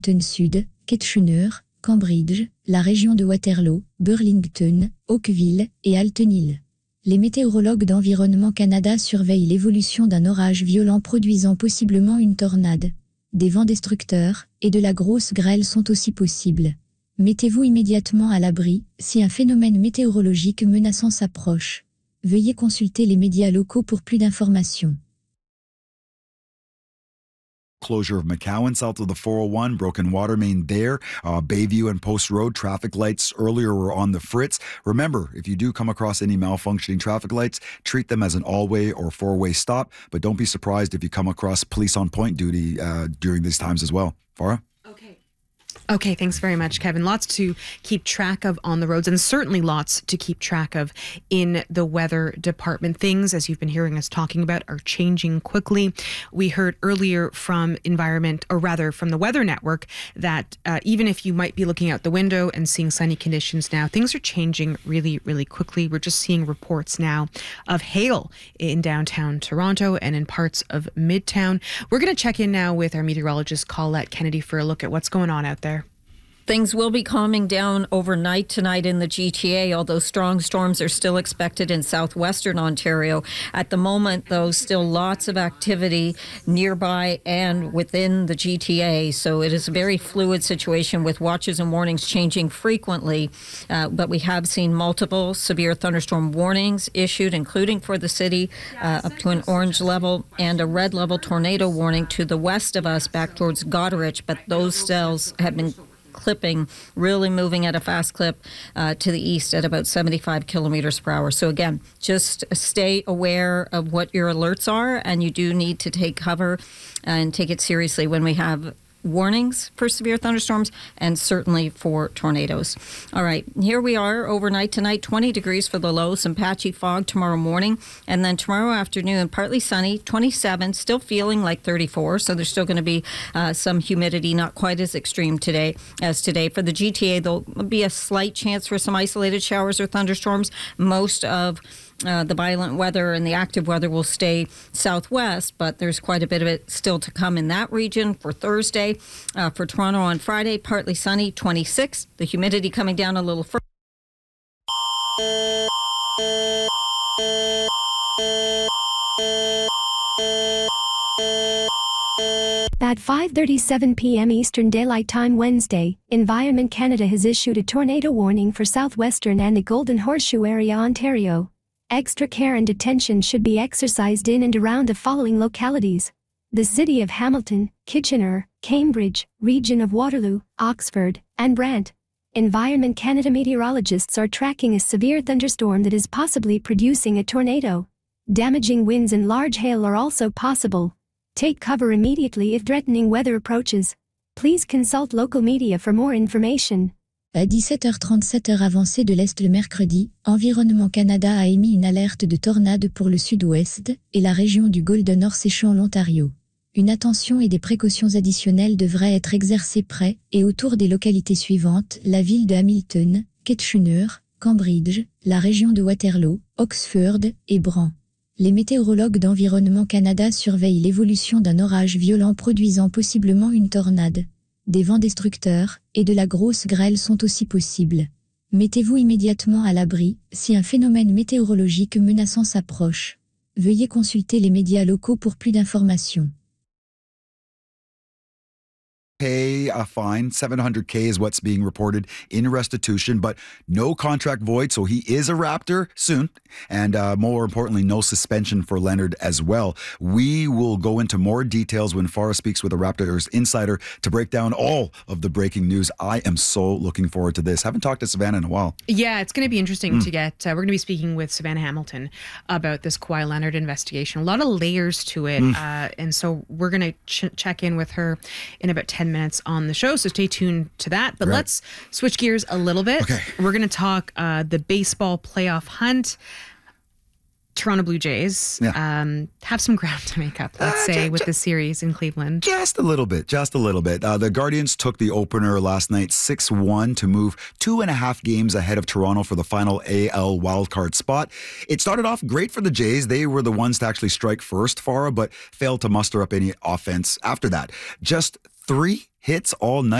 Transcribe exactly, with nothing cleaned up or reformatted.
Hamilton Sud, Kitchener, Cambridge, la région de Waterloo, Burlington, Oakville et Alton Hill. Les météorologues d'Environnement Canada surveillent l'évolution d'un orage violent produisant possiblement une tornade. Des vents destructeurs et de la grosse grêle sont aussi possibles. Mettez-vous immédiatement à l'abri si un phénomène météorologique menaçant s'approche. Veuillez consulter les médias locaux pour plus d'informations. Closure of McCowan south of the four oh one, broken water main there. Uh, Bayview and Post Road traffic lights earlier were on the fritz. Remember, if you do come across any malfunctioning traffic lights, treat them as an all-way or four-way stop, but don't be surprised if you come across police on point duty uh, during these times as well. Farah? Okay. Okay, thanks very much, Kevin. Lots to keep track of on the roads, and certainly lots to keep track of in the weather department. Things, as you've been hearing us talking about, are changing quickly. We heard earlier from Environment, or rather from the Weather Network, that uh, even if you might be looking out the window and seeing sunny conditions now, things are changing really, really quickly. We're just seeing reports now of hail in downtown Toronto and in parts of Midtown. We're going to check in now with our meteorologist, Colette Kennedy, for a look at what's going on out there. Things will be calming down overnight tonight in the G T A, although strong storms are still expected in southwestern Ontario. At the moment, though, still lots of activity nearby and within the G T A. So it is a very fluid situation with watches and warnings changing frequently. Uh, but we have seen multiple severe thunderstorm warnings issued, including for the city, uh, up to an orange level, and a red level tornado warning to the west of us back towards Goderich. But those cells have been clipping, really moving at a fast clip uh, to the east at about seventy-five kilometers per hour. So again, just stay aware of what your alerts are, and you do need to take cover and take it seriously when we have warnings for severe thunderstorms and certainly for tornadoes. All right, here we are overnight tonight, twenty degrees for the low, some patchy fog tomorrow morning, and then tomorrow afternoon, partly sunny, twenty-seven, still feeling like thirty-four, so there's still going to be uh, some humidity, not quite as extreme today as today. For the G T A, there'll be a slight chance for some isolated showers or thunderstorms. Most of Uh, the violent weather and the active weather will stay southwest, but there's quite a bit of it still to come in that region for Thursday. Uh, for Toronto on Friday, partly sunny, twenty-six. The humidity coming down a little further. At five thirty-seven p.m. Eastern Daylight Time Wednesday, Environment Canada has issued a tornado warning for southwestern and the Golden Horseshoe area, Ontario. Extra care and attention should be exercised in and around the following localities: the city of Hamilton, Kitchener, Cambridge, region of Waterloo, Oxford, and Brant. Environment Canada meteorologists are tracking a severe thunderstorm that is possibly producing a tornado. Damaging winds and large hail are also possible. Take cover immediately if threatening weather approaches. Please consult local media for more information. À dix-sept heures trente-sept heure avancée de l'Est le mercredi, Environnement Canada a émis une alerte de tornade pour le sud-ouest et la région du Golden Horseshoe en Ontario. Une attention et des précautions additionnelles devraient être exercées près et autour des localités suivantes: la ville de Hamilton, Kitchener, Cambridge, la région de Waterloo, Oxford et Brant. Les météorologues d'Environnement Canada surveillent l'évolution d'un orage violent produisant possiblement une tornade. Des vents destructeurs et de la grosse grêle sont aussi possibles. Mettez-vous immédiatement à l'abri si un phénomène météorologique menaçant s'approche. Veuillez consulter les médias locaux pour plus d'informations. Pay a fine. seven hundred K is what's being reported in restitution, but no contract void, so he is a Raptor soon. And uh, more importantly, no suspension for Leonard as well. We will go into more details when Farah speaks with a Raptors insider to break down all of the breaking news. I am so looking forward to this. Haven't talked to Savannah in a while. Yeah, it's going to be interesting Mm. to get, uh, we're going to be speaking with Savannah Hamilton about this Kawhi Leonard investigation. A lot of layers to it. Mm. Uh, and so we're going to ch- check in with her in about ten minutes on the show, so stay tuned to that. But Right. let's switch gears a little bit. Okay. We're going to talk uh, the baseball playoff hunt. Toronto Blue Jays Yeah. um, have some ground to make up, let's Uh, say, ju- with ju- the series in Cleveland. Just a little bit, just a little bit. Uh, the Guardians took the opener last night six one to move two and a half games ahead of Toronto for the final A L wildcard spot. It started off great for the Jays. They were the ones to actually strike first, Farah, but failed to muster up any offense after that. Just three hits all night.